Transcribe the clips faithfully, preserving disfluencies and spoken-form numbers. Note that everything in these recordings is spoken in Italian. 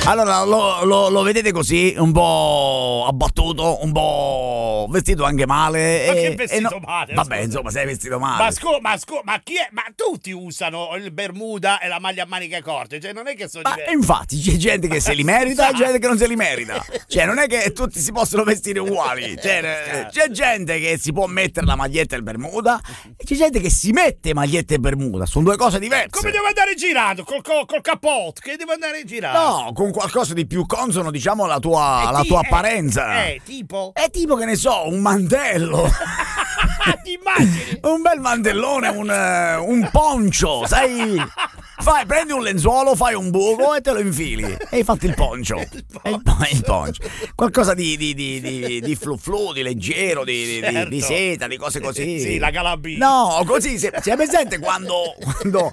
Allora, lo, lo, lo vedete così, un po' abbattuto, un po' vestito anche male. Ma e, che vestito e no, male? Vabbè, scusa. insomma, sei vestito male. Ma scusa, ma scusa, ma chi è? Ma tutti usano il bermuda e la maglia a maniche corte, cioè non è che sono Ma diversi. infatti c'è gente che se li merita e Esatto. gente che non se li merita. Cioè non è che tutti si possono vestire uguali. Cioè, c'è gente che si può mettere la maglietta e il bermuda e c'è gente che si mette maglietta e bermuda. Sono due cose diverse. Come devo andare girando? Col, col, col cappotto? Che devo andare girando? No, con qualcosa di più consono, diciamo, alla tua, Eh, alla ti- tua eh, apparenza. Eh, tipo? È tipo, che ne so, un mantello. Ti immagini? Un bel mantellone, un, eh, un poncio, sai? Fai, prendi un lenzuolo, fai un buco e te lo infili. E hai fatto il poncio. Il E il, po- il poncio. Qualcosa di, di, di, di, di flu flu, di leggero, di, di, Certo. di seta, di cose così. Sì, la calabina. No, così. Si è presente quando, quando,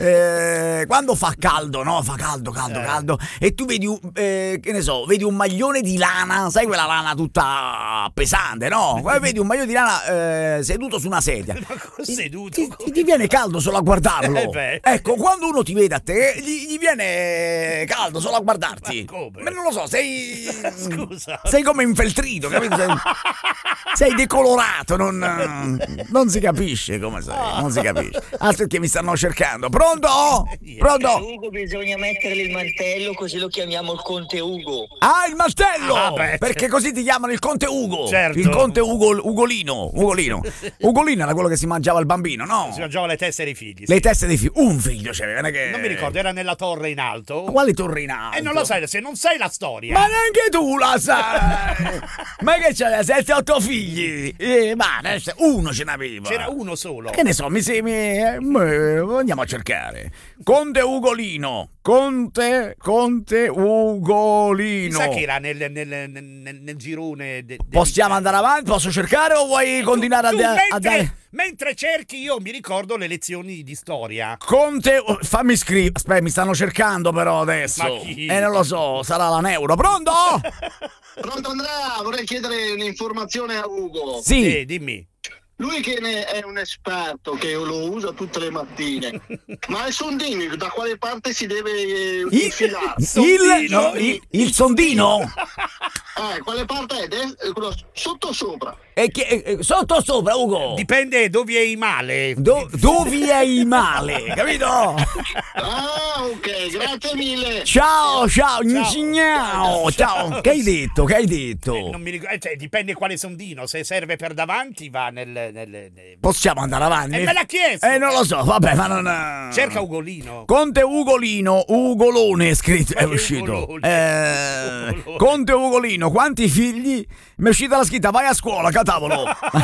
eh, quando fa caldo, no? Fa caldo, caldo, Eh. caldo. E tu vedi, un, eh, che ne so, vedi un maglione di lana, sai quella lana tutta pesante, no? Poi vedi un maglione di lana eh, seduto su una sedia. Ma cosa seduto? Ti, ti- ti viene caldo solo a guardarlo. Eh beh. Ecco, quando uno ti vede a te, gli, gli viene caldo solo a guardarti. Ma come? Ma non lo so, sei. Scusa. Sei come infeltrito, capito? Sei, sei decolorato, non, non si capisce come sei, non si capisce. Altro che mi stanno cercando. Pronto? Pronto? Ugo, bisogna mettergli il mantello, così lo chiamiamo il conte Ugo. Ah, il mantello! Ah, beh, perché così ti chiamano il conte Ugo. Certo. Il conte Ugo, Ugolino. Ugolino. Ugolino era quello che si mangiava il bambino, no? Si mangiava le teste dei figli. sì. Le teste dei figli. Un figlio c'aveva, non è che. Non mi ricordo, era nella torre in alto. Ma quale torre in alto? E non lo sai, se non sai la storia. Ma neanche tu la sai! Ma che c'aveva? Sette, otto figli? Eh, ma adesso uno ce n'aveva. C'era uno solo. Che ne so, mi sembra. Andiamo a cercare. Conte Ugolino. Conte, Conte Ugolino. Mi sa che era nel, nel, nel, nel, nel girone. de- Possiamo del- andare avanti? Posso cercare o vuoi continuare Tu, a, da- mentre, a dare. mentre cerchi, io mi ricordo le lezioni di storia. Conte, oh, fammi scrivere. Aspetta, mi stanno cercando però adesso. Ma chi? Eh, non lo so, sarà la Neuro. Pronto? Pronto Andrea, vorrei chiedere un'informazione a Ugo. Sì. Sì, dimmi. Lui che ne è un esperto, che lo usa tutte le mattine, ma il sondino da quale parte si deve eh, Il, infilare? il, Sondino? no, il, il sondino? Eh, quale parte è? Des- eh, quello sotto o sopra? E che, eh, sotto o sopra, Ugo? Dipende dove hai male. Do, dove hai male, capito? Ah, ok, grazie mille. Ciao, ciao, Ciao. ciao, ciao. Che hai detto? Che hai detto? Eh, non mi ricordo, eh, cioè, dipende quale sondino. Se serve per davanti, va nel. nel, nel... Possiamo andare avanti? Eh, me l'ha chiesto. Eh, non lo so, vabbè, ma non. Cerca Ugolino. Conte Ugolino, Ugolone è scritto, è Ma che uscito. Ugolone? Eh, Ugolone. Conte Ugolino, quanti figli? Mi è uscita la scritta, vai a scuola, catavolo.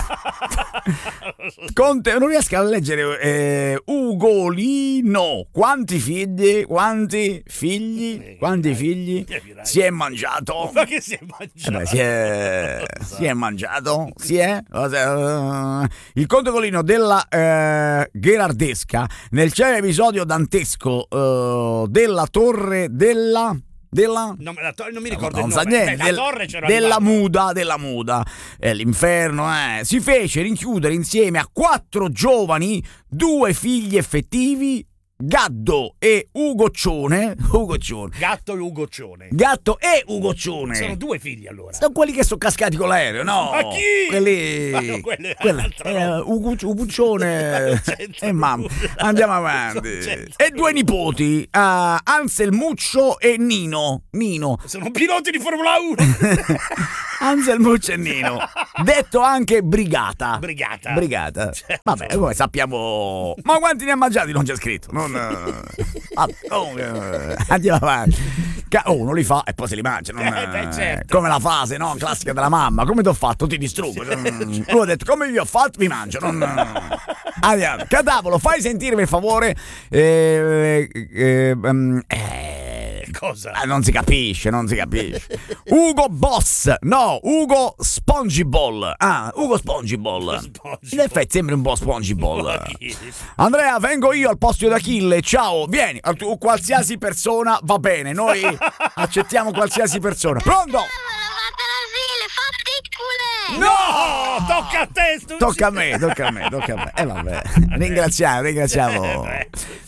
Conte, non riesco a leggere. Eh, Ugolino, quanti figli? Quanti figli? Quanti figli? Si è mangiato? Ma che si è Eh mangiato? beh, si è, si è mangiato? Si è? Uh, il conte Ugolino della eh, Gherardesca nel celebre episodio dantesco eh, della torre della della Non, me la to- non mi ricordo non il sa nome. niente, Beh, la del- torre c'era della arrivato. muda della muda eh, l'inferno eh. Si fece rinchiudere insieme a quattro giovani, due figli effettivi, Gaddo e Ugoccione Ugoccione Gatto e Ugoccione. Gatto e Ugoccione Sono due figli allora. sono quelli che sono cascati con l'aereo, no? Ma chi? Quelli. Ma no, quello è quella- un'altra eh, roba. Ugu- Uguccione. c'entra E mamma. nulla. Andiamo avanti. Non c'entra E due nipoti, uh, Anselmuccio e Nino. Nino. Sono piloti di Formula uno. Anselmuccio e Nino. Detto anche Brigata. Brigata. Brigata. Certo. Vabbè, come sappiamo. Ma quanti ne ha mangiati? Non c'è scritto. Non. eh, Vabbè, comunque, eh, andiamo avanti. Ca- oh, uno li fa e poi se li mangia. Non, Eh, beh, eh, certo. Come la frase, no? Classica della mamma. Come ti ho fatto? Ti distruggo. Mm. Lui ha detto come vi ho fatto, vi mangio. Non. Andiamo. Catavolo, fai sentire per favore. Eh, eh, ehm, eh, Cosa? Ah, non si capisce, non si capisce. Ugo Boss, no, Ugo Spongiball. Ah, Ugo Spongiball. Spongiball. In effetti sembra un po' Ma Spongiball. chi? Andrea, vengo io al posto di Achille. Ciao, vieni. Tu, qualsiasi persona va bene. Noi accettiamo qualsiasi persona. Pronto? No! Tocca a te, stu- Tocca a me, tocca a me, tocca a me. E eh, vabbè. Ringraziamo, ringraziamo. Eh, beh.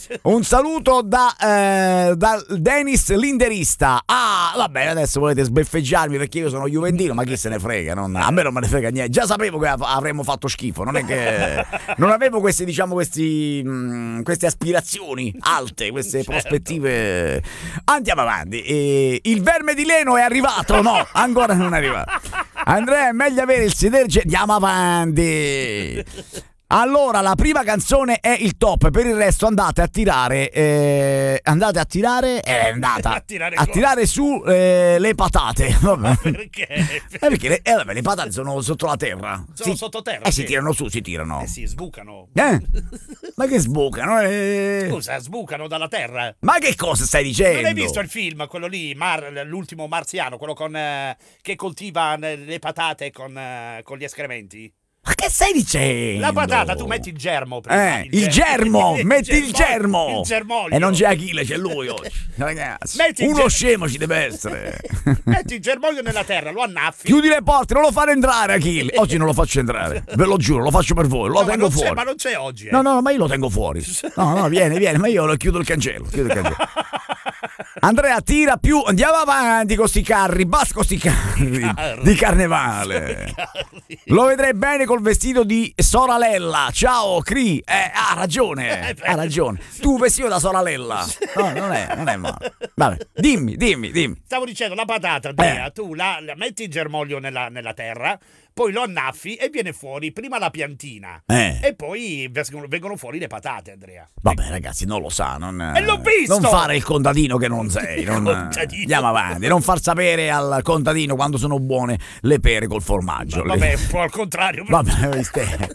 Un saluto da, eh, da Dennis Linderista. Ah, vabbè, adesso volete sbeffeggiarmi perché io sono juventino, ma chi se ne frega? Non, a me non me ne frega niente. Già sapevo che avremmo fatto schifo, non è che non avevo queste, diciamo, questi, mh, queste aspirazioni alte, queste certo. prospettive. Andiamo avanti. E il verme di Leno è arrivato? No, ancora non è arrivato. Andrea, è meglio avere il sedere. Andiamo avanti. Allora, la prima canzone è il top, per il resto andate a tirare eh, andate a tirare è andata a tirare, a tirare su eh, le patate. Vabbè. Perché? Eh, perché le, eh, vabbè, le patate sono sotto la terra. Sono si, sottoterra. Eh, sì. si tirano su, si tirano. Eh sì, sbucano. Eh? Ma che sbucano? Eh? Scusa, sbucano dalla terra. Ma che cosa stai dicendo? Non hai visto il film, quello lì, Mar, l'ultimo marziano, quello con eh, che coltiva le patate con, eh, con gli escrementi? Ma che stai dicendo? La patata, tu metti il germo prima. Eh, il germo, metti il germo. Il germoglio. E non c'è Achille, c'è lui oggi. Ragazzi, Metti il uno ger- scemo ci deve essere. Metti il germoglio nella terra, lo annaffi. Chiudi le porte, non lo fare entrare Achille. Oggi non lo faccio entrare, ve lo giuro, lo faccio per voi, lo No, ma tengo non c'è- fuori. ma non c'è oggi, eh. No, no, ma io lo tengo fuori. No, no, vieni, vieni, ma io lo chiudo il cancello, chiudo il cancello. Andrea, tira più, andiamo avanti con sti carri, basta con sti carri Carri. di carnevale. Lo vedrei bene col vestito di Soralella. Ciao, Cri. Eh, ha ragione, ha ragione. Tu vestito da Soralella. No, non è, non è male. Vabbè, dimmi, dimmi, dimmi. Stavo dicendo, la patata, Andrea, Eh. tu la, la metti il germoglio nella, nella terra, poi lo annaffi e viene fuori prima la piantina. Eh. E poi vengono, vengono fuori le patate, Andrea. Vabbè, ragazzi, non lo sa, non, E l'ho visto! non fare il contadino che non sei. Non, Contadino. Andiamo avanti, non far sapere al contadino quando sono buone le pere col formaggio. Ma, vabbè, un po' al contrario. Vabbè, ste-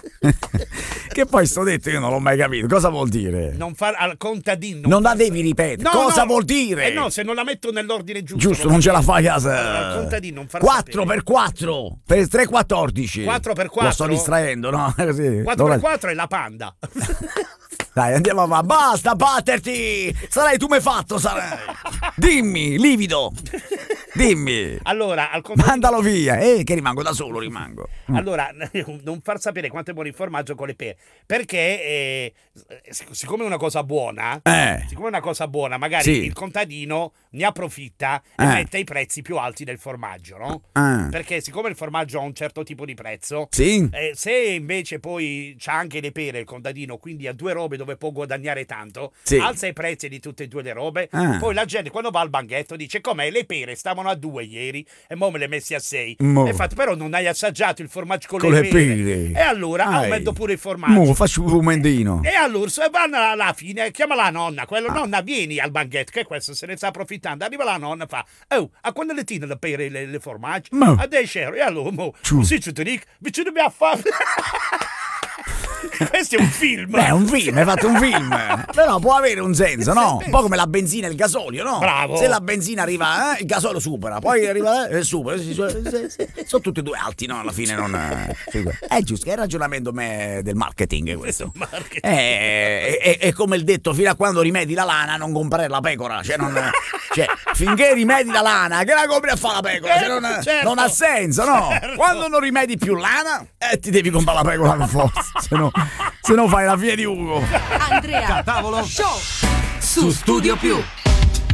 che poi sto detto io non l'ho mai capito. Cosa vuol dire? Non far al contadino. Non la far- devi ripetere. No, Cosa no. vuol dire? Eh no, se non la metto nell'ordine giusto. Giusto, non ce la fai a Allora, al contadino, non far quattro sapere. per quattro per tre quattordici. quattro per quattro? Lo sto distraendo, no? Così. quattro per Dove- quattro è la panda. Dai, andiamo avanti. Basta batterti. Sarai tu m'hai fatto, sarai. Dimmi, livido. Dimmi. Allora, al contadino. Mandalo via. Eh, che rimango da solo, rimango. Allora, non far sapere quanto è buono il formaggio con le pere, perché eh, sic- siccome è una cosa buona, Eh. siccome è una cosa buona, magari Sì. il contadino ne approfitta e Eh. mette i prezzi più alti del formaggio, no? Ah. Perché siccome il formaggio ha un certo tipo di prezzo, Sì. eh, se invece poi c'ha anche le pere il contadino, quindi ha due robe dove può guadagnare tanto, Sì. alza i prezzi di tutte e due le robe, Ah. poi la gente quando va al banchetto dice com'è, le pere stavano a due ieri e mo me le messi a sei. Mo. E fatto, però non hai assaggiato il formaggio con, Con le, le pere. pere. E allora Ai. aumento pure il formaggio. Mo, faccio un mendino. E allora se vanno alla fine, chiama la nonna, quello nonna vieni al banchetto, che questo se ne sta approfittando. Arriva la nonna e fa, oh, a quando le tine le pere le, le formaggi? Mo. A dieci euro. E allora, mo, Ciu. così ci ti dico, vi ci dobbiamo fare. Questo è un film. Beh, è un film, hai fatto un film. Però può avere un senso, no? Un po' come la benzina e il gasolio, no? Bravo. Se la benzina arriva, eh, il gasolio supera, poi arriva eh, supera. Sì, sì, sì, sì. Sono tutti e due alti, no? Alla fine non. eh, sì, è giusto, è il ragionamento me- del marketing questo. Marketing. È, è- è come il detto, fino a quando rimedi la lana, non comprare la pecora. Cioè, non, cioè, finché rimedi la lana, che la compri a fare la pecora? Cioè, non, Certo. non ha senso, no? Certo. Quando non rimedi più lana, eh, ti devi comprare la pecora per forza. Se no, se no fai la fine di Ugo. Andrea Tavolo Show su Studio Più.